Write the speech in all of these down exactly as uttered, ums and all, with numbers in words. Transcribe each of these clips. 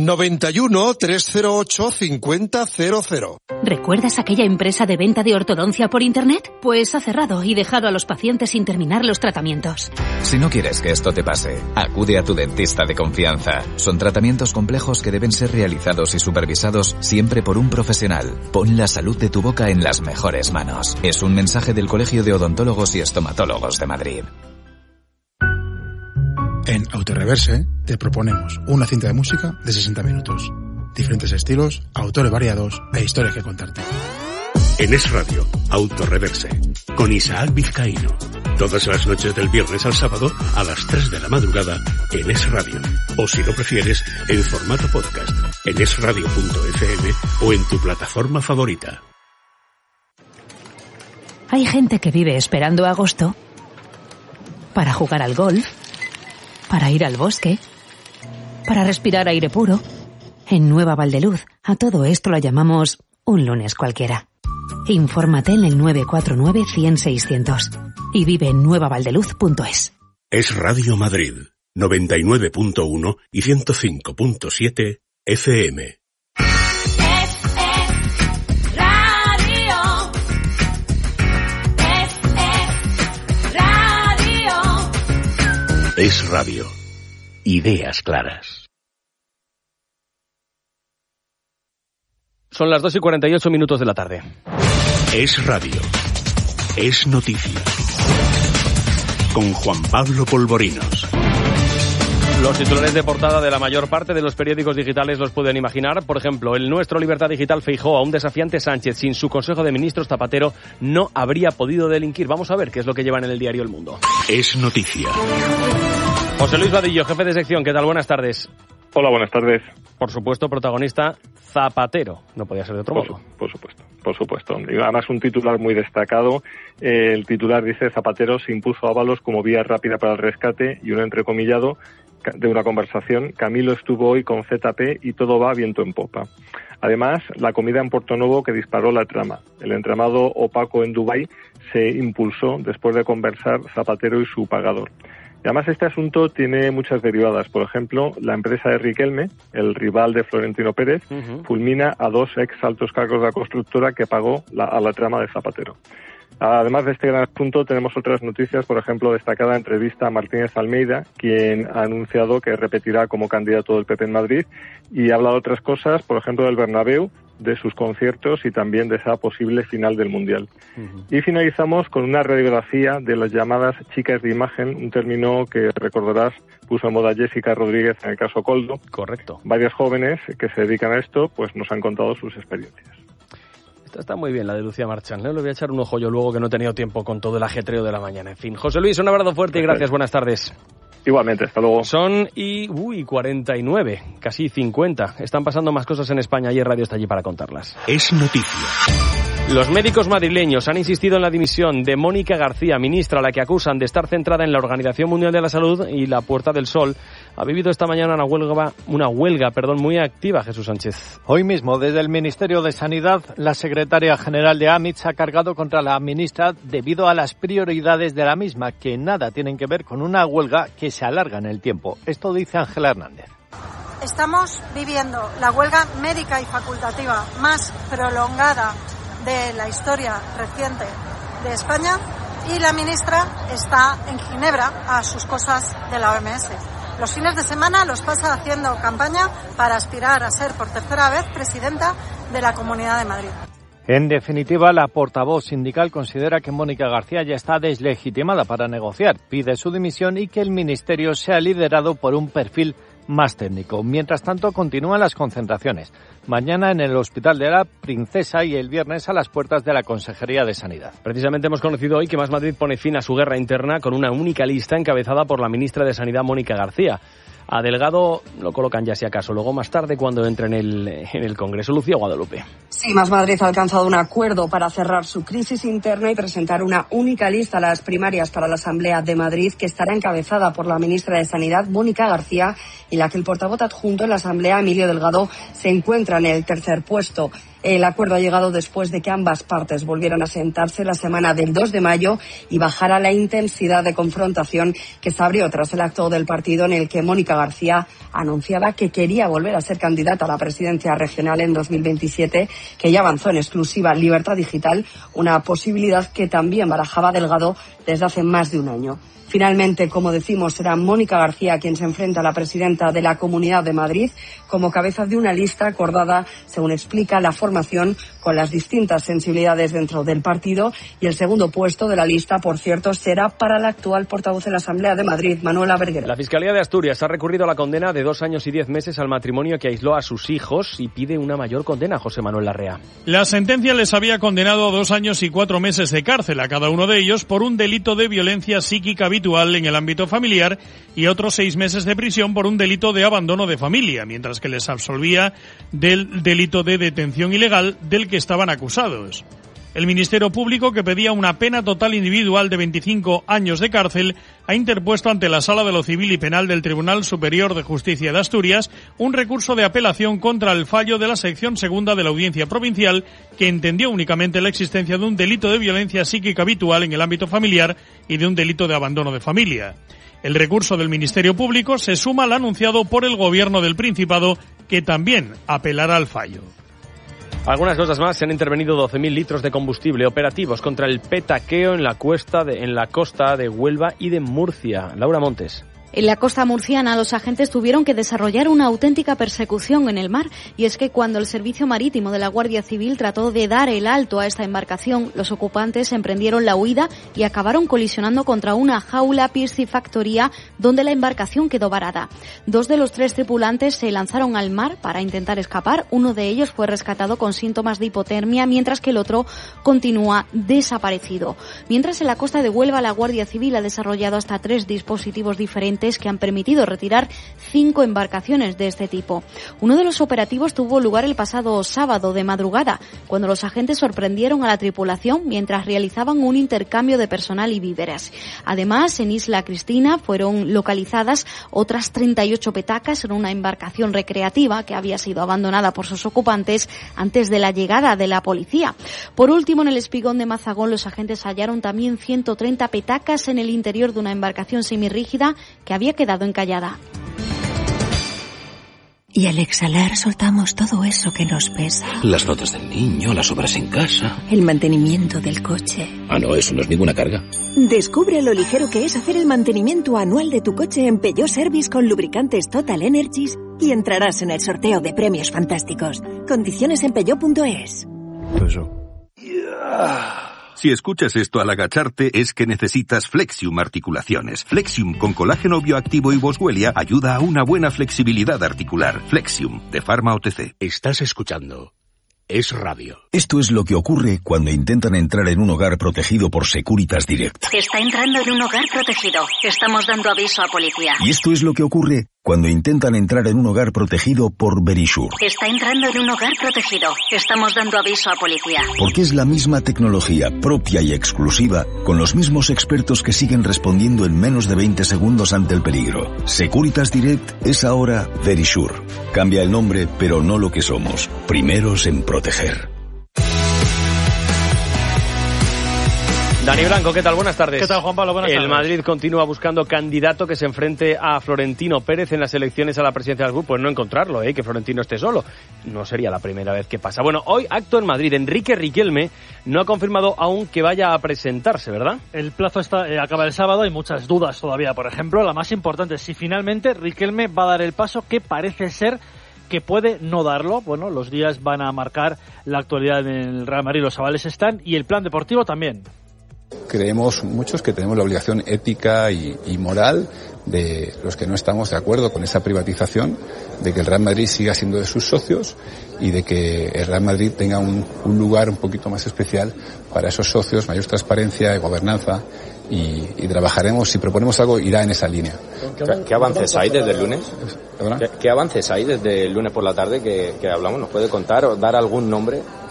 noventa y uno, trescientos ocho, cincuenta cero cero. ¿Recuerdas aquella empresa de venta de ortodoncia por internet? Pues ha cerrado y dejado a los pacientes sin terminar los tratamientos. Si no quieres que esto te pase, acude a tu dentista de confianza. Son tratamientos complejos que deben ser realizados y supervisados siempre por un profesional. Pon la salud de tu boca en las mejores manos. Es un mensaje del Colegio de Odontólogos y Estomatólogos de Madrid. En Autoreverse te proponemos una cinta de música de sesenta minutos. Diferentes estilos, autores variados e historias que contarte. En Es Radio, Autoreverse, con Isaac Vizcaíno. Todas las noches del viernes al sábado a las tres de la madrugada en Es Radio. O si lo prefieres, en formato podcast, en es radio punto efe eme o en tu plataforma favorita. Hay gente que vive esperando agosto para jugar al golf, para ir al bosque, para respirar aire puro. En Nueva Valdeluz, a todo esto lo llamamos un lunes cualquiera. Infórmate en el nueve cuatro nueve, cien, seiscientos y vive en nueva valdeluz punto es. Es Radio Madrid, noventa y nueve punto uno y ciento cinco punto siete efe eme. Es Radio. Ideas claras. Son las dos y cuarenta y ocho minutos de la tarde. Es Radio. Es noticia. Con Juan Pablo Polvorinos. Los titulares de portada de la mayor parte de los periódicos digitales los pueden imaginar. Por ejemplo, el Nuestro Libertad Digital: Feijóo a un desafiante Sánchez. Sin su Consejo de Ministros, Zapatero no habría podido delinquir. Vamos a ver qué es lo que llevan en el diario El Mundo. Es noticia. José Luis Vadillo, jefe de sección. ¿Qué tal? Buenas tardes. Hola, buenas tardes. Por supuesto, protagonista Zapatero. No podía ser de otro por modo. Su, por supuesto, por supuesto. Además, un titular muy destacado. Eh, el titular dice: Zapatero se impuso a Ábalos como vía rápida para el rescate, y un entrecomillado de una conversación: Camilo estuvo hoy con zeta pe y todo va viento en popa. Además, la comida en Portonovo que disparó la trama. El entramado opaco en Dubái se impulsó después de conversar Zapatero y su pagador. Y además este asunto tiene muchas derivadas. Por ejemplo, la empresa de Riquelme, el rival de Florentino Pérez, uh-huh. fulmina a dos ex altos cargos de la constructora que pagó la, a la trama de Zapatero. Además de este gran asunto, tenemos otras noticias. Por ejemplo, destacada entrevista a Martínez Almeida, quien ha anunciado que repetirá como candidato del P P en Madrid, y habla de otras cosas, por ejemplo, del Bernabéu, de sus conciertos y también de esa posible final del Mundial. Uh-huh. Y finalizamos con una radiografía de las llamadas chicas de imagen, un término que recordarás puso en moda Jessica Rodríguez en el caso Coldo. Correcto. Varias jóvenes que se dedican a esto pues nos han contado sus experiencias. Esta está muy bien, la de Lucía Marchán. Le voy a echar un ojo yo luego, que no he tenido tiempo con todo el ajetreo de la mañana. En fin, José Luis, un abrazo fuerte y gracias. Buenas tardes. Igualmente, hasta luego. Son y uy, cuarenta y nueve, casi cincuenta. Están pasando más cosas en España y el Radio está allí para contarlas. Es noticia. Los médicos madrileños han insistido en la dimisión de Mónica García, ministra a la que acusan de estar centrada en la Organización Mundial de la Salud, y la Puerta del Sol ha vivido esta mañana una huelga, una huelga, perdón, muy activa. Jesús Sánchez. Hoy mismo, desde el Ministerio de Sanidad, la secretaria general de A M I T se ha cargado contra la ministra debido a las prioridades de la misma, que nada tienen que ver con una huelga que se alarga en el tiempo. Esto dice Ángela Hernández. Estamos viviendo la huelga médica y facultativa más prolongada de la historia reciente de España, y la ministra está en Ginebra a sus cosas de la O M S. Los fines de semana los pasa haciendo campaña para aspirar a ser por tercera vez presidenta de la Comunidad de Madrid. En definitiva, la portavoz sindical considera que Mónica García ya está deslegitimada para negociar. Pide su dimisión y que el ministerio sea liderado por un perfil más técnico. Mientras tanto, continúan las concentraciones. Mañana en el Hospital de la Princesa y el viernes a las puertas de la Consejería de Sanidad. Precisamente hemos conocido hoy que Más Madrid pone fin a su guerra interna con una única lista encabezada por la ministra de Sanidad, Mónica García. A Delgado lo colocan ya si acaso, luego más tarde cuando entre en el, en el Congreso. Lucía Guadalupe. Sí, Más Madrid ha alcanzado un acuerdo para cerrar su crisis interna y presentar una única lista a las primarias para la Asamblea de Madrid, que estará encabezada por la ministra de Sanidad, Mónica García, y la que el portavoz adjunto en la Asamblea, Emilio Delgado, se encuentra en el tercer puesto. El acuerdo ha llegado después de que ambas partes volvieran a sentarse la semana del dos de mayo y bajara la intensidad de confrontación que se abrió tras el acto del partido en el que Mónica García anunciaba que quería volver a ser candidata a la presidencia regional en dos mil veintisiete, que ya avanzó en exclusiva Libertad Digital, una posibilidad que también barajaba Delgado desde hace más de un año. Finalmente, como decimos, será Mónica García quien se enfrenta a la presidenta de la Comunidad de Madrid como cabeza de una lista acordada, según explica la formación, con las distintas sensibilidades dentro del partido, y el segundo puesto de la lista, por cierto, será para la actual portavoz de la Asamblea de Madrid, Manuela Berguera. La Fiscalía de Asturias ha recurrido a la condena de dos años y diez meses al matrimonio que aisló a sus hijos y pide una mayor condena, José Manuel Larrea. La sentencia les había condenado a dos años y cuatro meses de cárcel a cada uno de ellos por un delito de violencia psíquica habitual en el ámbito familiar y otros seis meses de prisión por un delito de abandono de familia, mientras que les absolvía del delito de detención ilegal del que estaban acusados. El Ministerio Público, que pedía una pena total individual de veinticinco años de cárcel, ha interpuesto ante la Sala de lo Civil y Penal del Tribunal Superior de Justicia de Asturias un recurso de apelación contra el fallo de la sección segunda de la Audiencia Provincial, que entendió únicamente la existencia de un delito de violencia psíquica habitual en el ámbito familiar y de un delito de abandono de familia. El recurso del Ministerio Público se suma al anunciado por el Gobierno del Principado, que también apelará al fallo. Algunas cosas más. Se han intervenido doce mil litros de combustible operativos contra el petaqueo en la, cuesta de, en la costa de Huelva y de Murcia. Laura Montes. En la costa murciana, los agentes tuvieron que desarrollar una auténtica persecución en el mar, y es que cuando el Servicio Marítimo de la Guardia Civil trató de dar el alto a esta embarcación, los ocupantes emprendieron la huida y acabaron colisionando contra una jaula piscifactoría donde la embarcación quedó varada. Dos de los tres tripulantes se lanzaron al mar para intentar escapar. Uno de ellos fue rescatado con síntomas de hipotermia, mientras que el otro continúa desaparecido. Mientras, en la costa de Huelva, la Guardia Civil ha desarrollado hasta tres dispositivos diferentes que han permitido retirar cinco embarcaciones de este tipo. Uno de los operativos tuvo lugar el pasado sábado de madrugada, cuando los agentes sorprendieron a la tripulación mientras realizaban un intercambio de personal y víveres. Además, en Isla Cristina fueron localizadas otras treinta y ocho petacas en una embarcación recreativa que había sido abandonada por sus ocupantes antes de la llegada de la policía. Por último, en el Espigón de Mazagón, los agentes hallaron también ciento treinta petacas en el interior de una embarcación semirrígida que había quedado encallada. Y al exhalar soltamos todo eso que nos pesa. Las notas del niño, las obras en casa. El mantenimiento del coche. Ah, no, eso no es ninguna carga. Descubre lo ligero que es hacer el mantenimiento anual de tu coche en Peugeot Service con lubricantes Total Energies y entrarás en el sorteo de premios fantásticos. Condiciones en peugeot punto es. Eso. Yeah. Si escuchas esto al agacharte es que necesitas Flexium Articulaciones. Flexium con colágeno bioactivo y boswellia ayuda a una buena flexibilidad articular. Flexium, de Pharma O T C. Estás escuchando Es Radio. Esto es lo que ocurre cuando intentan entrar en un hogar protegido por Securitas Direct. Está entrando en un hogar protegido. Estamos dando aviso a policía. Y esto es lo que ocurre cuando intentan entrar en un hogar protegido por Verisure. Está entrando en un hogar protegido. Estamos dando aviso a policía. Porque es la misma tecnología propia y exclusiva, con los mismos expertos que siguen respondiendo en menos de veinte segundos ante el peligro. Securitas Direct es ahora Verisure. Cambia el nombre, pero no lo que somos. Primeros en proteger. Dani Blanco, ¿qué tal? Buenas tardes. ¿Qué tal, Juan Pablo? Buenas el tardes. El Madrid continúa buscando candidato que se enfrente a Florentino Pérez en las elecciones a la presidencia del club. Pues no encontrarlo, ¿eh? Que Florentino esté solo. No sería la primera vez que pasa. Bueno, hoy acto en Madrid. Enrique Riquelme no ha confirmado aún que vaya a presentarse, ¿verdad? El plazo está, eh, acaba el sábado. Hay muchas dudas todavía. Por ejemplo, la más importante es si finalmente Riquelme va a dar el paso que parece ser que puede no darlo. Bueno, los días van a marcar la actualidad del Real Madrid. Los avales están y el plan deportivo también. Creemos muchos que tenemos la obligación ética y, y moral de los que no estamos de acuerdo con esa privatización, de que el Real Madrid siga siendo de sus socios y de que el Real Madrid tenga un, un lugar un poquito más especial para esos socios, mayor transparencia y gobernanza, y, y trabajaremos, si proponemos algo, irá en esa línea. ¿Qué, qué avances hay desde el lunes? ¿Qué, ¿Qué avances hay desde el lunes por la tarde que, que hablamos? ¿Nos puede contar o dar algún nombre?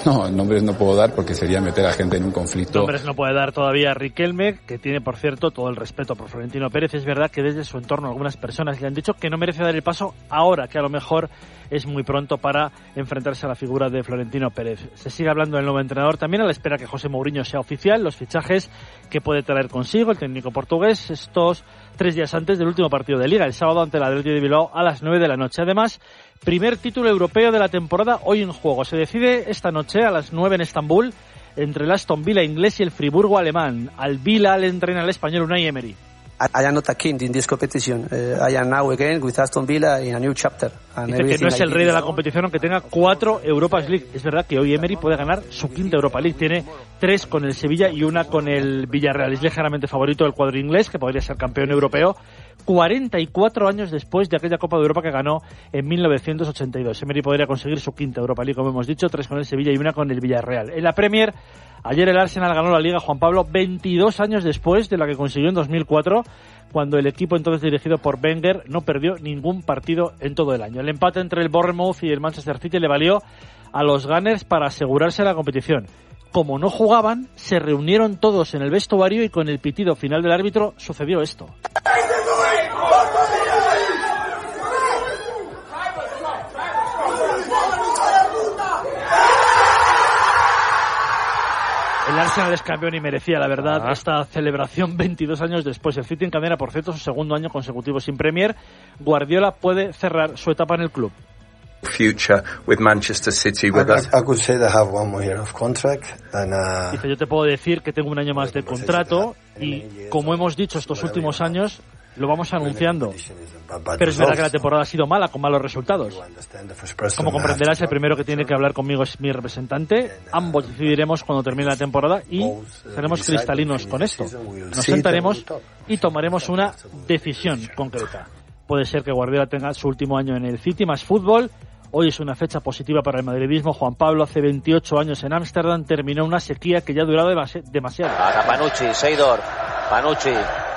No, nombres no puedo dar porque sería meter a gente en un conflicto. Nombres no puede dar todavía Riquelme, que tiene, por cierto, todo el respeto por Florentino Pérez. Es verdad que desde su entorno algunas personas le han dicho que no merece dar el paso ahora, que a lo mejor es muy pronto para enfrentarse a la figura de Florentino Pérez. Se sigue hablando del nuevo entrenador también a la espera que José Mourinho sea oficial, los fichajes que puede traer consigo el técnico portugués estos tres días antes del último partido de Liga, el sábado ante el Athletic de Bilbao a las nueve de la noche. Además, primer título europeo de la temporada hoy en juego. Se decide esta noche a las nueve en Estambul entre el Aston Villa inglés y el Friburgo alemán. Al Villa le entrena el español Unai Emery. I am not a king in this competition. Uh, I am now again with Aston Villa in a new chapter. And Dice que no es el rey de la competición aunque tenga cuatro Europas League. Es verdad que hoy Emery puede ganar su quinta Europa League. Tiene tres con el Sevilla y una con el Villarreal. Es ligeramente favorito del cuadro inglés, que podría ser campeón europeo cuarenta y cuatro años después de aquella Copa de Europa que ganó en mil novecientos ochenta y dos. Emery podría conseguir su quinta Europa League, como hemos dicho, tres con el Sevilla y una con el Villarreal. En la Premier, ayer el Arsenal ganó la Liga, Juan Pablo, veintidós años después de la que consiguió en dos mil cuatro, cuando el equipo entonces dirigido por Wenger no perdió ningún partido en todo el año. El empate entre el Bournemouth y el Manchester City le valió a los Gunners para asegurarse la competición. Como no jugaban, se reunieron todos en el vestuario y con el pitido final del árbitro sucedió esto. El Arsenal es campeón y merecía, la verdad, ah. esta celebración veintidós años después. El City encadena, por cierto, su segundo año consecutivo sin Premier. Guardiola puede cerrar su etapa en el club. Future with Manchester City with us. I could say they have one more year of contract and, uh, Dice, yo te puedo decir que tengo un año más de contrato y, como hemos dicho estos últimos años, lo vamos anunciando. Pero es verdad que la temporada ha sido mala, con malos resultados. Como comprenderás, el primero que tiene que hablar conmigo es mi representante. Ambos decidiremos cuando termine la temporada y seremos cristalinos con esto. Nos sentaremos y tomaremos una decisión concreta. Puede ser que Guardiola tenga su último año en el City, más fútbol. Hoy es una fecha positiva para el madridismo. Juan Pablo, hace veintiocho años en Ámsterdam, terminó una sequía que ya ha durado demasi- demasiado. Para Panucci, Seidor, Panucci.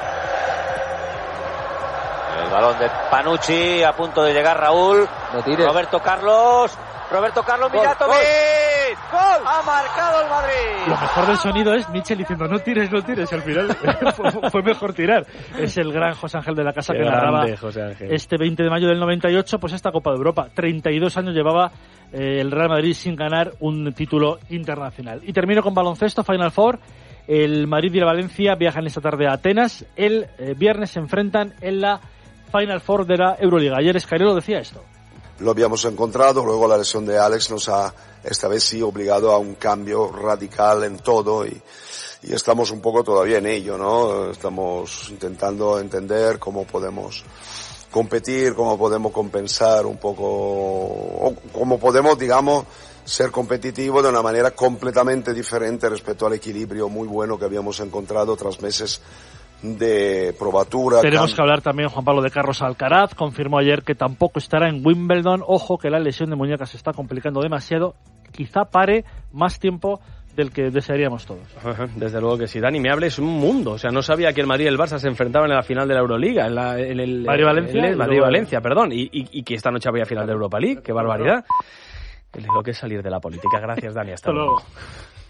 El balón de Panucci, a punto de llegar Raúl. No tires. Roberto Carlos. Roberto Carlos Mijatovic. ¡Gol! Ha marcado el Madrid. Lo mejor del sonido es Michel diciendo no tires, no tires. Y al final fue, fue mejor tirar. Es el gran José Ángel de la Casa. Qué que narraba este veinte de mayo del noventa y ocho, pues esta Copa de Europa. treinta y dos años llevaba eh, el Real Madrid sin ganar un título internacional. Y termino con baloncesto, Final Four. El Madrid y el Valencia viajan esta tarde a Atenas. El eh, viernes se enfrentan en la Final Four de la Euroliga. Ayer Escarelo decía esto. Lo habíamos encontrado, luego la lesión de Alex nos ha, esta vez sí, obligado a un cambio radical en todo y, y estamos un poco todavía en ello, ¿no? Estamos intentando entender cómo podemos competir, cómo podemos compensar un poco, o cómo podemos, digamos, ser competitivos de una manera completamente diferente respecto al equilibrio muy bueno que habíamos encontrado tras meses de probatura. Tenemos que hablar también, Juan Pablo, de Carlos Alcaraz. Confirmó ayer que tampoco estará en Wimbledon. Ojo, que la lesión de muñeca se está complicando demasiado. Quizá pare más tiempo del que desearíamos todos. Desde luego que sí. Dani, me hables un mundo. O sea, no sabía que el Madrid y el Barça se enfrentaban en la final de la Euroliga. En, la, en el Madrid-Valencia. En el Madrid-Valencia, perdón. Y, y, y que esta noche había final de Europa League. ¡Qué barbaridad! Es lo que es salir de la política. Gracias, Dani. Hasta, Hasta luego. luego.